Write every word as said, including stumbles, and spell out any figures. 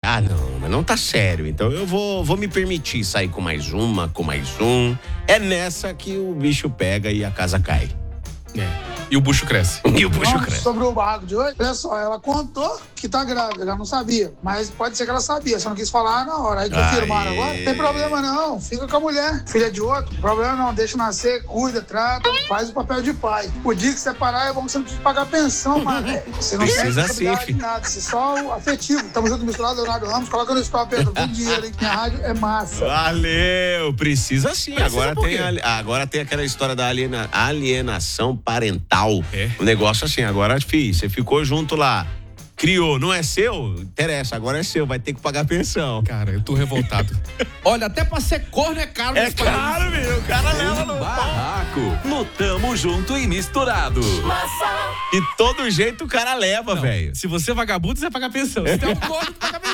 Ah, não, mas não tá sério. Então eu vou, vou me permitir sair com mais uma, com mais um. É nessa que o bicho pega e a casa cai. É. E o bucho cresce. E o bucho Então, cresce. sobre o barraco de hoje, olha só, ela contou que tá grávida, ela não sabia. Mas pode ser que ela sabia, só não quis falar na hora. Aí confirmaram agora, não tem problema não, fica com a mulher, filha de outro. Problema não, deixa nascer, cuida, trata, faz o papel de pai. O dia que separar é bom que você não precisa pagar pensão, mano. Você não tem Precisa responsabilidade sim, de nada, você só o afetivo. Tamo junto, misturado, Leonardo Ramos, coloca no stop, Pedro, com dinheiro aí que minha rádio é massa. Valeu, precisa sim. Precisa agora, por tem quê? a, agora tem aquela história da aliena, alienação parental. É. O negócio assim, agora, filho, você ficou junto lá, criou, não é seu? Interessa, agora é seu, vai ter que pagar pensão. Cara, eu tô revoltado. Olha, até pra ser corno é caro. É nesse país. caro, meu, o cara leva no Barraco, no Tamo Junto e Misturado. E todo jeito o cara leva, Não, velho. se você é vagabundo, você vai pagar pensão. Se tem um corno, paga pensão.